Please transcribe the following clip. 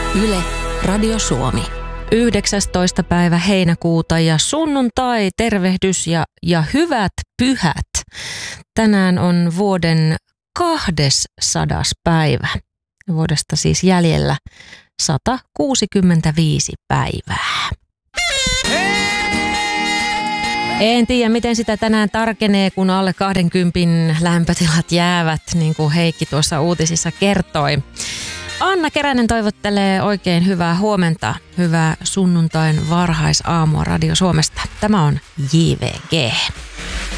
Yle, Radio Suomi. 19. päivä heinäkuuta ja sunnuntai, tervehdys ja hyvät pyhät. Tänään on vuoden 200. päivä. Vuodesta siis jäljellä 165 päivää. En tiedä, miten sitä tänään tarkenee, kun alle 20 lämpötilat jäävät, niin kuin Heikki tuossa uutisissa kertoi. Anna Keränen toivottelee oikein hyvää huomenta, hyvää sunnuntain varhaisaamua Radio Suomesta. Tämä on JVG.